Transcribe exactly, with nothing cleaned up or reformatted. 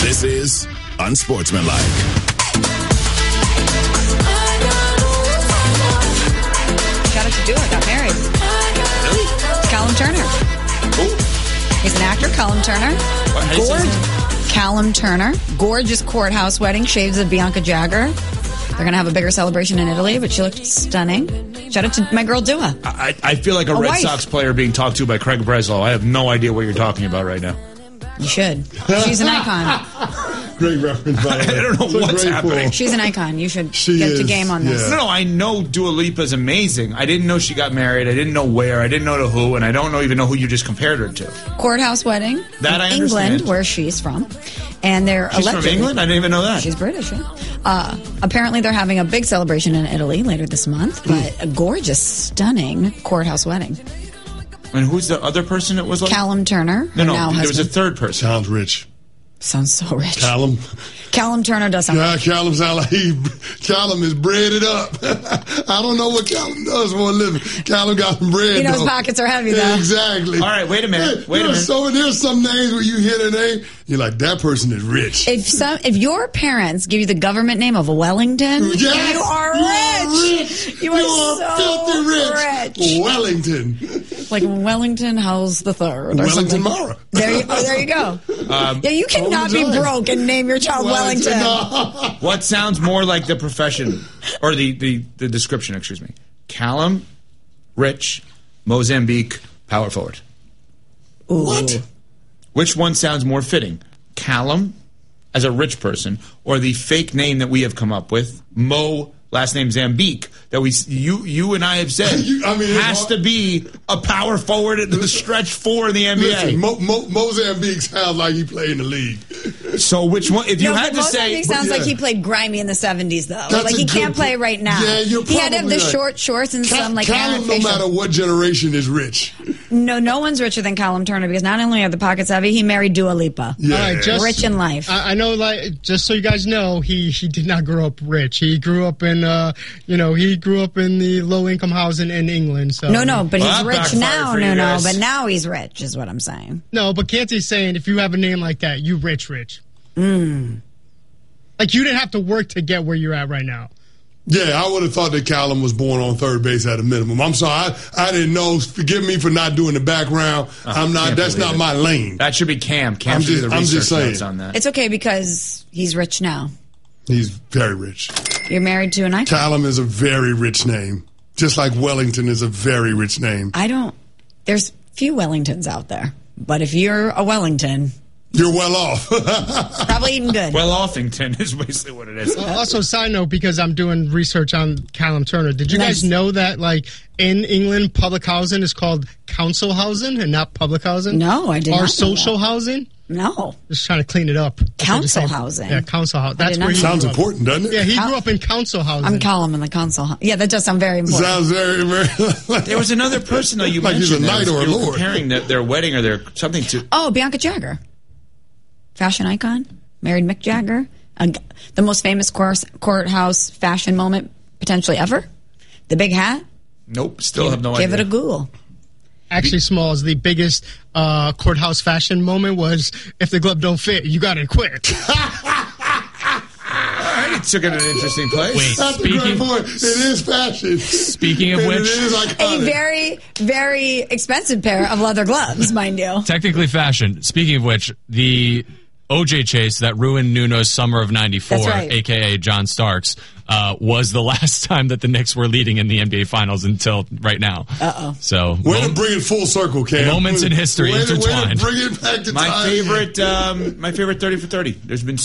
This is Unsportsmanlike. Shout out to Dua, got married. Really? It's Callum Turner. Who? He's an actor, Callum Turner. What, how do you say his Gorge- Callum Turner. Gorgeous courthouse wedding, shades of Bianca Jagger. They're going to have a bigger celebration in Italy, but she looked stunning. Shout out to my girl Dua. I, I feel like a, A Red wife. Sox player being talked to by Craig Breslow. I have no idea what you're talking about right now. You should. She's an icon. Great reference, by the way. I don't know It's a what's great happening. pull. She's an icon. You should She get is, to game on this. yeah. No, no, I know Dua Lipa is amazing. I didn't know she got married. I didn't know where. I didn't know to who, and I don't know even know who you just compared her to. Courthouse wedding That in I England, understand. where she's from. And they're She's from allegedly- England? I didn't even know that. She's British, yeah. Uh, apparently, they're having a big celebration in Italy later this month, but a gorgeous, stunning courthouse wedding. And who's the other person that was like? Callum Turner, No, her no, now there was a husband. third person. Sounds rich. Sounds so rich. Callum. Callum Turner does sound Yeah, Callum sound like he, Callum is breaded up. I don't know what Callum does for a living. Callum got some bread. You know his though. pockets are heavy, though. Exactly. All right, wait a minute. Wait a There's minute. So there's some names where you hear their name, you're like, that person is rich. If some, if your parents give you the government name of Wellington, Yes, you are you are rich. rich. You are, You are so filthy rich. rich. Wellington. Like Wellington House the Third. Or Wellington something. Mara. There you, oh, there you go. Um, yeah, you cannot be Wellington. broke and name your child Wellington. No. What sounds more like the profession, or the, the, the description, excuse me. Callum, Rich, Mozambique, power forward. What? Which one sounds more fitting? Callum, as a rich person, or the fake name that we have come up with, Mo, last name Zambique, that we you you and I have said You- I mean, it's has hard- to be a power forward at the stretch four in the N B A. Listen, Mo, Mo, Mozambique sounds like he played in the league. So which one? If you No, had but to say, Mozambique sounds yeah. like he played grimy in the seventies, though. That's like a he good can't play point. right now. Yeah, you're he had to have the probably right. short shorts and Cal- some like Callum, Aaron no facial. matter what generation, is rich. No, no one's richer than Callum Turner because not only are the pockets heavy, he married Dua Lipa. Yeah. All right, just, Rich in life. I, I know, like, just so you guys know, he, he did not grow up rich. He grew up in, uh, you know, he grew up in the low income housing in England. So No, no, but Well, he's that rich backfired now. for you No, no, guys. but now he's rich, is what I'm saying. no, but Canty's saying if you have a name like that, you rich, rich. Mm. Like you didn't have to work to get where you're at right now. Yeah, I would have thought that Callum was born on third base at a minimum. I'm sorry, I, I didn't know. Forgive me for not doing the background. I'm not. can't That's believe not it. my lane. that should be Cam. Cam I'm should do just- the I'm research just saying. notes on that. It's okay because he's rich now. He's very rich. You're married to an icon. Callum is a very rich name, just like Wellington is a very rich name. I don't. There's few Wellingtons out there, but if you're a Wellington, You're well off. probably eating good. Well, Offington is basically what it is. Also, side note, because I'm doing research on Callum Turner, did you Nice. guys know that, like, in England, public housing is called council housing and not public housing? No, I did not know Or social that. housing? no, Just trying to clean it up. Council Just- housing? Yeah, council housing. That's did not where he know. Sounds grew up. important, doesn't it? Yeah, he Cal- grew up in council housing. I'm Callum in the console. Yeah, that does sound very important. Sounds very, very. There was another person, though, you Like he's mentioned. a knight that was- or a you were lord. comparing the, their wedding or their something to. Oh, Bianca Jagger, fashion icon, married Mick Jagger. Uh, the most famous course, courthouse fashion moment potentially ever. The big hat. Nope, still have no Give idea. it a Google. Actually, Smalls, the biggest uh, courthouse fashion moment was if the glove don't fit, you got to quit. It took it an interesting place. Wait, That's a great speaking point. It is fashion. speaking of And which, it is A iconic. very, very expensive pair of leather gloves, mind you. technically fashion. Speaking of which, the O J chase that ruined Nuno's summer of ninety-four, That's right. aka John Starks, uh, was the last time that the Knicks were leading in the N B A Finals until right now. Uh oh. So Way to mom- bring it full circle, Cam. Moments in history way to, way to intertwined. bring it back to My time. favorite, um, my favorite thirty for thirty. There's been